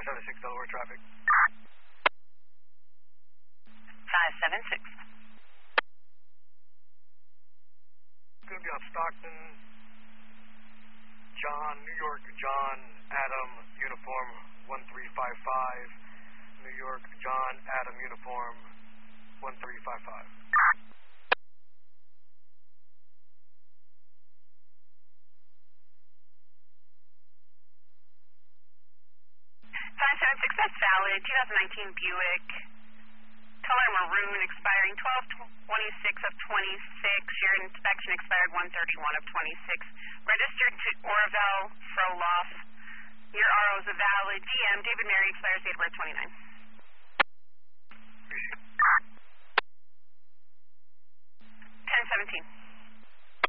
576 Delaware traffic. 576. It's going to be on Stockton, John, New York, John, Adam, uniform 1355. New York, John, Adam, uniform 1355. 576, that's valid. 2019 Buick. Color maroon, expiring 12/26 of 26. Your inspection expired 1/31 of 26. Registered to Orville Froloff. Your RO is a valid. DM, David Mary, expires date of birth 29. 1017.